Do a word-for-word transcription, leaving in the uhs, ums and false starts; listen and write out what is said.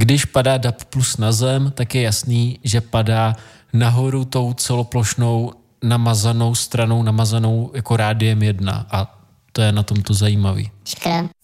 když padá D A B plus na zem, tak je jasný, že padá nahoru tou celoplošnou namazanou stranou, namazanou jako rádiem jedna a to je na tom to zajímavý. Škoda.